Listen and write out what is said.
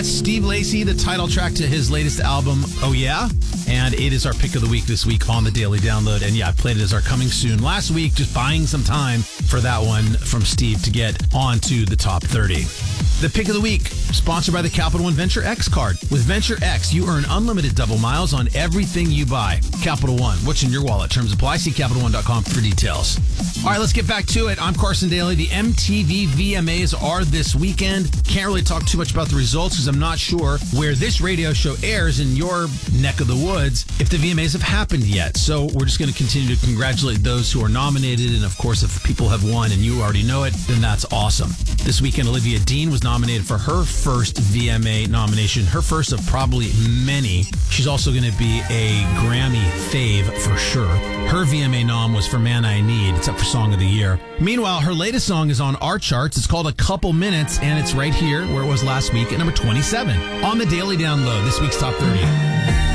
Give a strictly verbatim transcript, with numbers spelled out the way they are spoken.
That's Steve Lacy, the title track to his latest album, Oh Yeah? And it is our pick of the week this week on the Daily Download. And yeah, I played it as our coming soon last week, just buying some time for that one from Steve to get onto the top thirty. The pick of the week, sponsored by the Capital One Venture X card. With Venture X, you earn unlimited double miles on everything you buy. Capital One, what's in your wallet? Terms apply. See Capital One dot com for details. All right, let's get back to it. I'm Carson Daly. The M T V V M As are this weekend. Can't really talk too much about the results because I'm not sure where this radio show airs in your neck of the woods if the V M As have happened yet. So we're just going to continue to congratulate those who are nominated. And of course, if people have won and you already know it, then that's awesome. This weekend, Olivia Dean was nominated for her first V M A nomination, her first of probably many. She's also going to be a Grammy fave for sure. Her V M A nom was for Man I Need. It's up for Song of the Year. Meanwhile, her latest song is on our charts. It's called A Couple Minutes, and it's right here where it was last week at number twenty-seven on the Daily Download, this week's Top thirty.